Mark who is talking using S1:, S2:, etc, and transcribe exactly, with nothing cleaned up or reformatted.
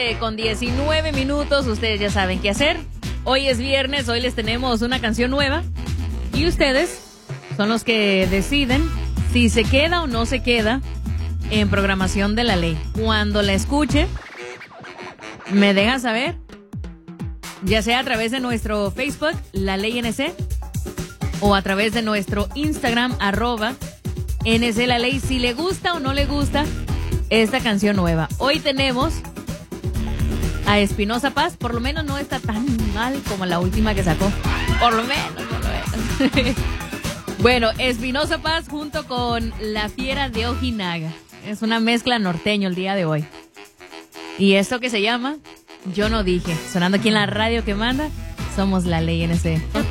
S1: once con diecinueve minutos, ustedes ya saben qué hacer. Hoy es viernes, hoy les tenemos una canción nueva y ustedes son los que deciden si se queda o no se queda en programación de la ley. Cuando la escuche, me dejan saber, ya sea a través de nuestro Facebook, La Ley N C, o a través de nuestro Instagram, arroba N C La Ley, si le gusta o no le gusta esta canción nueva. Hoy tenemos a Espinosa Paz, por lo menos no está tan mal como la última que sacó. Por lo menos, por lo menos. Bueno, Espinosa Paz junto con La Fiera de Ojinaga. Es una mezcla norteño el día de hoy. Y esto que se llama Yo No Dije, sonando aquí en la radio que manda, somos La Ley N C.